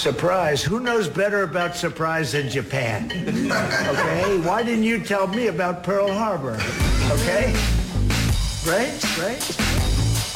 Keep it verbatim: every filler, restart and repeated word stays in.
Surprise. Who knows better about surprise than Japan? Okay? Why didn't you tell me about Pearl Harbor? Okay? Right? Right?